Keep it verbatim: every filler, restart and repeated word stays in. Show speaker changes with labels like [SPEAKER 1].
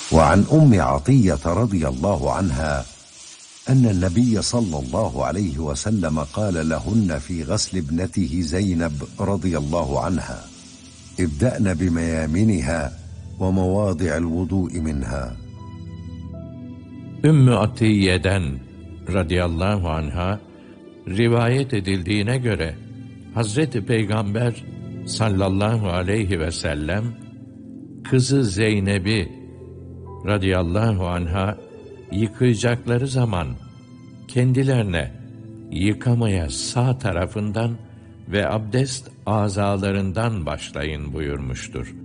[SPEAKER 1] وعن أم عطية رضي الله عنها أن النبي صلى الله عليه وسلم قال لهن في غسل ابنته زينب رضي الله عنها: ابدأن بميامنها ومواضع الوضوء منها.
[SPEAKER 2] Ümmü Atiye'den radıyallahu anha rivayet edildiğine göre Hazreti Peygamber sallallahu aleyhi ve sellem kızı Zeynep'i radıyallahu anha yıkayacakları zaman kendilerine yıkamaya sağ tarafından ve abdest azalarından başlayın buyurmuştur.